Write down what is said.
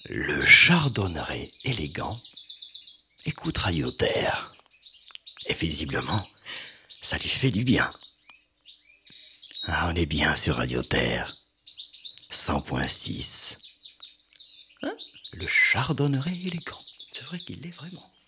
Le chardonneret élégant écoute Radio Terre. Et visiblement, ça lui fait du bien. Ah, on est bien sur Radio Terre. 100.6. Hein? Le chardonneret élégant. C'est vrai qu'il l'est vraiment.